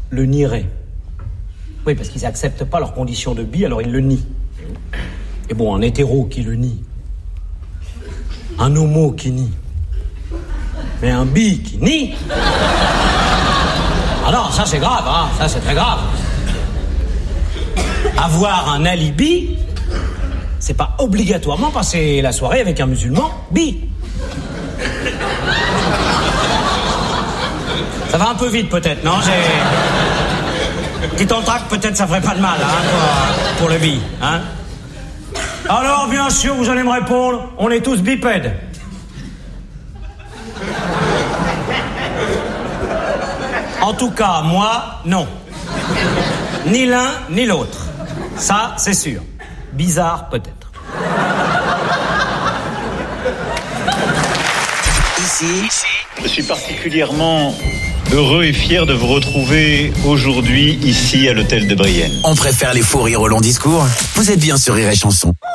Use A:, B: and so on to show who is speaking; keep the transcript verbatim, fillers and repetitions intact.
A: le nieraient. Oui, parce qu'ils n'acceptent pas leurs conditions de bi, alors ils le nient. Et bon, un hétéro qui le nie, un homo qui nie, mais un bi qui nie... Ah non, ça c'est grave, hein, ça c'est très grave. Avoir un alibi, c'est pas obligatoirement passer la soirée avec un musulman bi. Ça va un peu vite peut-être, non? J'ai... Petit entracte, peut-être ça ferait pas de mal, hein, pour, pour le bi, hein. Alors, bien sûr, vous allez me répondre, on est tous bipèdes. En tout cas, moi, non. Ni l'un, ni l'autre. Ça, c'est sûr. Bizarre, peut-être.
B: Ici,
C: je suis particulièrement heureux et fier de vous retrouver aujourd'hui, ici, à l'hôtel de Brienne.
B: On préfère les faux rires au long discours. Vous êtes bien sur Rire et Chanson.